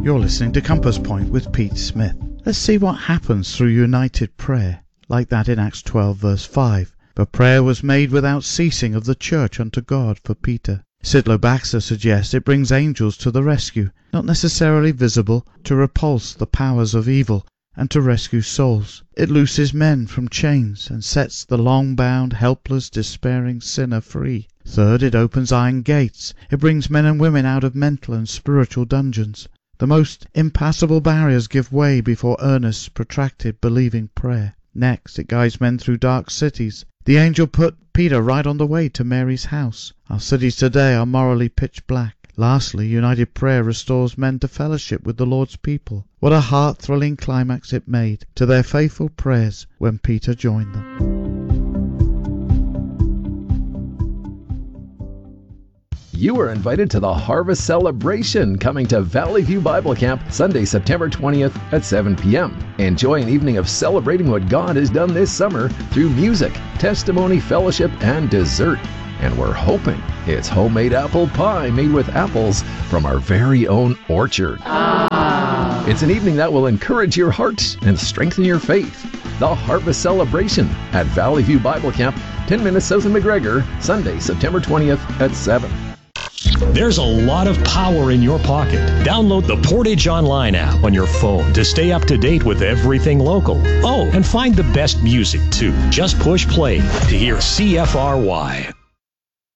You're listening to Compass Point with Pete Smith. Let's see what happens through united prayer, like that in Acts 12 verse 5. But prayer was made without ceasing of the church unto God for Peter. Sidlow Baxter suggests it brings angels to the rescue, not necessarily visible, to repulse the powers of evil and to rescue souls. It looses men from chains and sets the long-bound, helpless, despairing sinner free. Third, it opens iron gates. It brings men and women out of mental and spiritual dungeons. The most impassable barriers give way before earnest, protracted, believing prayer. Next, it guides men through dark cities. The angel put Peter right on the way to Mary's house. Our cities today are morally pitch black. Lastly, united prayer restores men to fellowship with the Lord's people. What a heart-thrilling climax it made to their faithful prayers when Peter joined them. You are invited to the Harvest Celebration coming to Valley View Bible Camp Sunday, September 20th at 7 p.m. Enjoy an evening of celebrating what God has done this summer through music, testimony, fellowship, and dessert. And we're hoping it's homemade apple pie made with apples from our very own orchard. It's an evening that will encourage your heart and strengthen your faith. The Harvest Celebration at Valley View Bible Camp, 10 minutes south of McGregor, Sunday, September 20th at 7. There's a lot of power in your pocket. Download the Portage Online app on your phone to stay up to date with everything local. Oh, and find the best music, too. Just push play to hear CFRY.